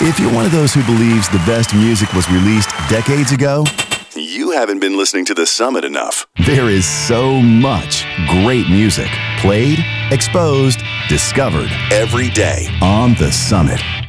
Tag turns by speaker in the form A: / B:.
A: If you're one of those who believes the best music was released decades ago, you haven't been listening to The Summit enough. There is so much great music played, exposed, discovered every day on The Summit.